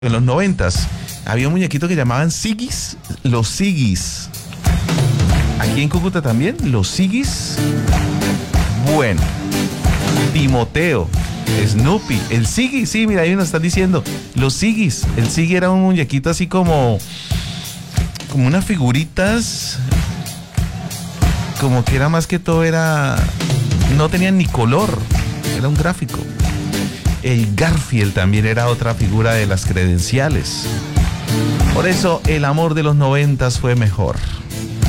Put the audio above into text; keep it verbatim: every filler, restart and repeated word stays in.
En los noventas había un muñequito que llamaban Sigis, los Sigis. Aquí en Cúcuta también, los Sigis. Bueno, Timoteo, Snoopy, el Siggy, sí, mira, ahí nos están diciendo, los Sigis. El Siggy era un muñequito así como, como unas figuritas, como que era más que todo, era, no tenían ni color, era un gráfico. El Garfield también era otra figura de las credenciales. Por eso el amor de los noventas fue mejor.